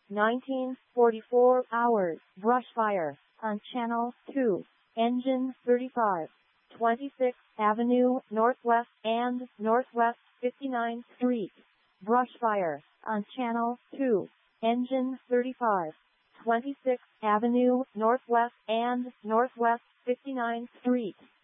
1944 hours. Brush fire on Channel 2. Engine 35. 26th Avenue Northwest and Northwest 59th Street. Brush fire on Channel 2. Engine 35. 26th Avenue Northwest and Northwest 59th Street.